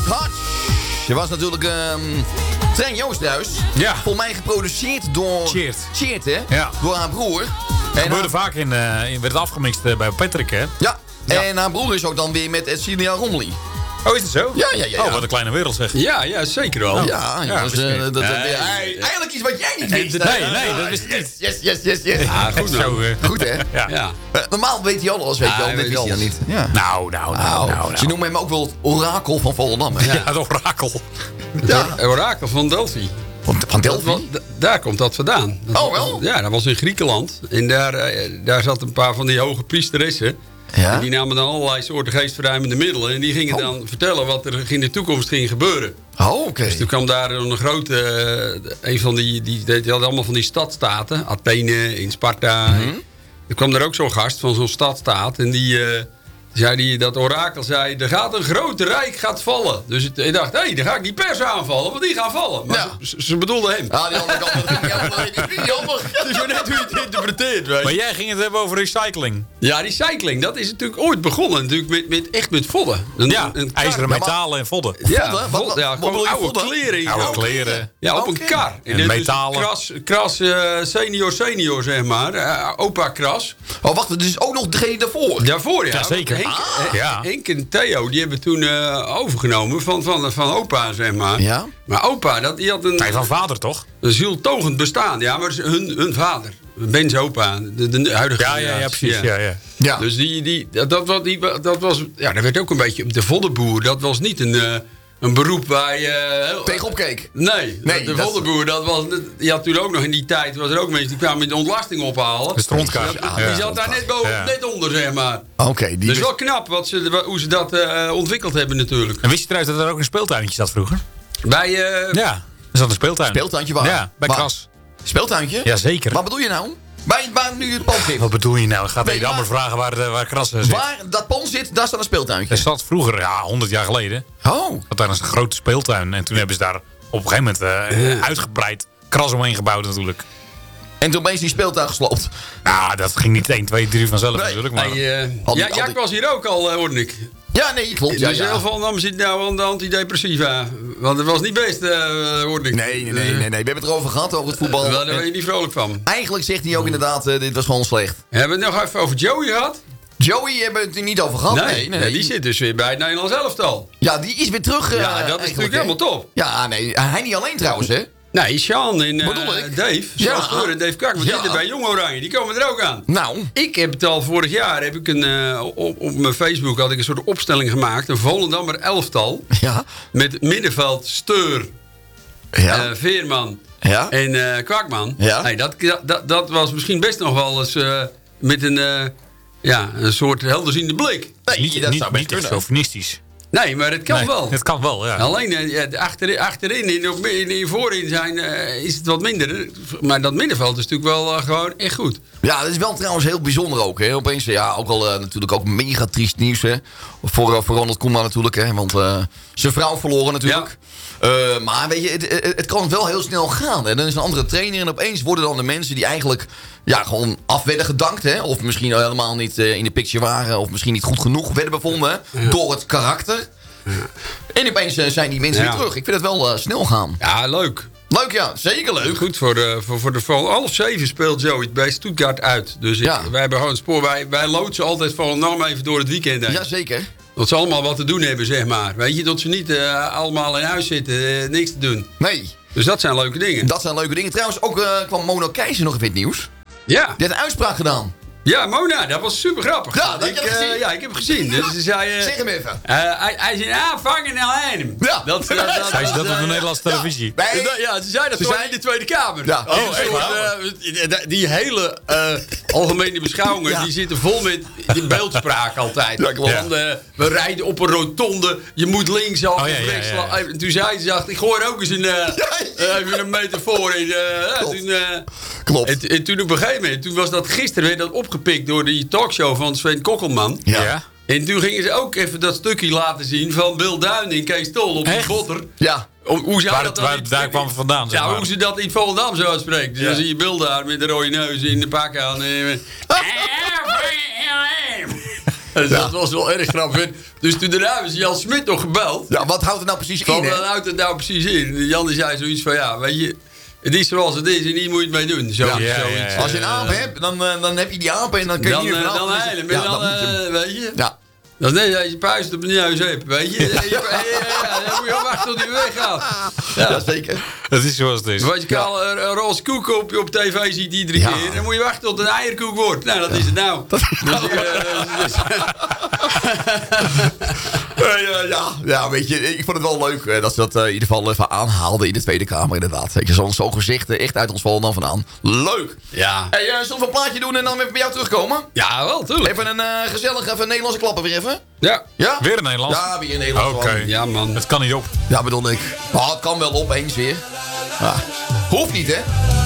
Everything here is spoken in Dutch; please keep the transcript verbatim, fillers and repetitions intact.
Hot. Je was natuurlijk um, Trein Joosterhuis. Ja. Volgens mij geproduceerd door... Cheert. Cheert, hè? Ja. Door haar broer. Dat gebeurde vaak in, uh, in... werd afgemixt uh, bij Patrick, hè? Ja. Ja. En haar broer is ook dan weer met Edcilia Romley. Oh, is het zo? Ja, ja, ja. ja. Oh, wat een kleine wereld, zeg. Ja, ja, zeker wel. Ja, ja, dus, uh, dat, dat, Nee, uh, eigenlijk iets wat jij niet Nee, wist. nee, hè? nee, dat wist ik yes, niet. yes, yes, yes, yes. Ja, goed Zo, nou. uh, Goed, hè? ja. Ja. Uh, normaal weet hij alles, weet Ja, je wel. hij Dit weet wist hij dan alles. niet. Ja. Nou, nou, nou, nou, Ze nou. noemen hem ook wel het orakel van Volendam. Hè? Ja, het orakel. Ja. Het orakel van Delphi. Van, van Dat was- Delphi? d- daar komt dat vandaan. Dat Oh, was- wel? Ja, dat was in Griekenland. En daar, eh, daar zat een paar van die hoge priesteressen. Ja. En die namen dan allerlei soorten geestverruimende middelen. En die gingen Oh. dan vertellen wat er in de toekomst ging gebeuren. Oh, oké. Dus toen kwam daar een grote... eh, een van die... Die, die hadden allemaal van die stadstaten. Athene, in Sparta. Mhm. Er kwam er ook zo'n gast van zo'n stadstaat. En die... eh, zei die, dat orakel zei, er gaat een groot rijk gaat vallen. Dus het, ik dacht, hé, hey, dan ga ik die pers aanvallen, want die gaan vallen. Maar Ja. ze, ze bedoelden hem. Ah, die andere kant. Die andere, die andere. Het is maar net hoe je het interpreteert, weet je. Maar jij ging het hebben over recycling. Ja, recycling, dat is natuurlijk ooit begonnen. Natuurlijk met, met, echt met vodden. Een, Ja, een kar- ijzeren Ja, maar- metalen en vodden. Ja, Vodden? Wat- vod- ja, wat gewoon bedoel je oude vodden? kleren. in Oude zo. kleren. Ja, op Oké. een kar. En dit is metalen. Kras, kras eh, senior, senior, zeg maar. Eh, opa kras. Oh, wacht, er is ook nog degene daarvoor. Daarvoor, ja. Ja, zeker. Henk, Ah, eh, ja. Henk en Theo, die hebben toen eh, overgenomen van, van, van opa, zeg maar. Ja? Maar opa, dat, die had een, Hij van vader, toch? een zieltogend bestaan. Ja, maar hun, hun vader. Ben's opa, de, de huidige Ja, ja, ja, precies. Ja, ja. Ja. Dus die, die, dat, dat, was- die, dat was... Ja, dat werd ook een beetje... De voddenboer, dat was niet een, eh, een beroep waar je... heel- Tegenop keek. Nee, Nee, de dat- voddenboer, dat was... Je had toen ook nog in die tijd... Was er ook mensen die kwamen de ontlasting ophalen. De strontkar. Dat- Ja, die ja. zat daar net, boven, Ja. net onder, zeg maar. Oké, die Dus wist- wel knap wat ze, hoe ze dat eh, ontwikkeld hebben natuurlijk. En wist je trouwens dat er ook een speeltuintje zat vroeger? Bij... eh, Ja, er zat een speeltuin. Speeltuintje waar? Ja, bij Waar? Kras. Speeltuintje? Jazeker. Wat bedoel je nou? Waar, waar nu het pand zit? Wat bedoel je nou? Gaat Nee, hij allemaal maar- vragen waar, de, waar Kras zit? Waar dat pand zit, daar staat een speeltuintje. Er zat vroeger, ja, honderd jaar geleden, Oh, had daar een grote speeltuin. En toen hebben ze daar op een gegeven moment eh, uitgebreid Kras omheen gebouwd natuurlijk. en toen ben je die speeltuin gesloopt. Nou, dat ging niet één, twee, drie vanzelf Nee, natuurlijk. Maar Hey, eh, Al die- ja, al Jack die- was hier ook al, eh, hoorde ik. Ja, nee, klopt. Ja, dus ja. heel veel nam zit nou aan de antidepressiva. Want het was niet best, eh hoorde ik. Nee, nee, nee, nee, nee. We hebben het erover gehad, over het voetbal. Wel, daar ben je En niet vrolijk van. eigenlijk zegt hij ook inderdaad, eh, dit was gewoon slecht. Hebben we het nog even over Joey gehad? Joey hebben we het er niet over gehad. Nee, nee, Ja, die zit dus weer bij het Nederlands elftal. Ja, die is weer terug. eh, Ja, dat is eigenlijk, natuurlijk hè. helemaal top. Ja, nee, hij niet alleen trouwens, hè. Nee, Sean en Bedoel eh ik? Dave. Ja. Sean Fleur en Dave Kak. We Ja. zitten bij Jong Oranje. Die komen er ook aan. Nou, Ik heb het al vorig jaar, heb ik een, eh, op, op mijn Facebook had ik een soort opstelling gemaakt. Een Volendammer elftal. ja. Met middenveld Steur, Ja. eh, Veerman ja. en eh Kwakman. Ja. Hey, dat, dat, dat was misschien best nog wel eens eh, met een, eh, ja, een soort helderziende blik. Nee, niet, dat niet, zou best niet echt kunnen. chauvinistisch. Nee, maar het kan Nee, wel. Het kan wel, ja. Alleen eh, ja, de achterin, achterin in, op- in, in voorin zijn, eh, is het wat minder. Maar dat middenveld is natuurlijk wel eh, gewoon echt goed. Ja, dat is wel trouwens heel bijzonder ook. Hè. Opeens, ja, ook al eh, natuurlijk ook mega triest nieuws. Hè. Voor, uh, voor Ronald Koeman natuurlijk. Hè. Want uh, zijn vrouw verloren natuurlijk. Uh, maar weet je, het, het, het kan wel heel snel gaan. Hè. Dan is een andere trainer en opeens worden dan de mensen die eigenlijk ja, gewoon af werden gedankt. Hè. Of misschien helemaal niet uh, in de picture waren. Of misschien niet goed genoeg werden bevonden. Ja. Door het karakter. Ja. En opeens uh, zijn die mensen ja. weer terug. Ik vind het wel uh, snel gaan. Ja, leuk. Leuk, ja. Zeker leuk. Goed, voor de, voor, voor de voor half zeven speelt Joey bij Stuttgart uit. Dus ik, Ja. wij hebben gewoon het spoor. Wij, wij loodsen altijd van enorm even door het weekend heen. Ja, zeker. Dat ze allemaal wat te doen hebben, zeg maar. Weet je, dat ze niet uh, allemaal in huis zitten, uh, niks te doen. Nee. Dus dat zijn leuke dingen. Dat zijn leuke dingen. Trouwens, ook uh, kwam Mona Keijzer nog even in het nieuws. Ja. Die had een uitspraak gedaan. Ja, Mona, dat was super grappig. Ja, dat ik, heb je gezien. uh, ja, ik heb hem gezien. Dus ze zei, uh, zeg hem even. Uh, hij, hij zei, ah, vangen alleen. Ja. Dat, dat, dat, Zei ze dat uh, op de Nederlandse televisie? Ja. Nee. Ja, ze zei dat Ze gewoon zei- in de Tweede Kamer. Ja. Oh, Oh, echt waar? Uh, die hele uh, algemene beschouwingen, Ja. die zitten vol met die beeldspraak altijd. Ja, klopt. Van, uh, we rijden op een rotonde, je moet linksaf Oh, ja, of Oh, ja, rechts. ja, ja. En toen zei ze, dacht, ik gooi er ook eens een, uh, uh, even een metafoor in. Uh, ja, Klopt. toen, uh, Klopt. en, en toen op een gegeven moment, toen was dat gisteren werd dat opgepikt door die talkshow van Sven Kokkelman. Ja. Ja. En toen gingen ze ook even dat stukje laten zien van Bill Duin en Kees Tol op die Echt? botter. Ja. Om, hoe zou Waar dat het- dan waar in- het daar kwam het vandaan, zeg Ja, maar. hoe ze dat in Volendam zo uitspreekt. Dus Ja. dan zie je Bill daar met de rode neus in de pak aan. En, Dus dat was wel erg grappig. Dus toen daarna hebben ze Jan Smit nog gebeld. Ja, wat houdt het nou precies Van, in, hè? wat houdt het nou precies in? Jan die zei zoiets van, ja, weet je... Het is zoals het is en hier moet je het mee doen. Zo, Ja, zoiets, ja, ja, ja. Als je een aap hebt, dan, uh, dan heb je die aap en dan kun je Dan, niet uh, vanaf. dan heilen. Ja, Dan, dan moet je hem- uh, weet je... ja. Dat is net als je puist op een neus hebt, weet je. Ja, ja, ja, ja, dan moet je wachten tot hij weggaat. Ja, Ja. zeker. Het is zoals het is. Als je al een, een roze koek op, op tv ziet iedere Ja. keer, dan moet je wachten tot het een eierkoek wordt. Nou, dat is het nou. Dus, uh, dus, Eh, ja, ja, ja, weet je, ik vond het wel leuk eh, dat ze dat eh, in ieder geval even aanhaalden in de Tweede Kamer, inderdaad. Weet je, zo'n zo'n gezicht eh, echt uit ons vallen dan vandaan. Leuk. ja. Hey, uh, zullen we een plaatje doen en dan weer bij jou terugkomen? Ja, wel, tuurlijk. Even een uh, gezellig, even een Nederlandse klappen weer even. Ja. Ja? Weer een Nederlands? Ja, weer een Nederlandse. Oké. man. Ja, man. Het kan niet op. Ja, bedoel ik. Oh, het kan wel opeens weer. Ja. Hoeft niet, hè?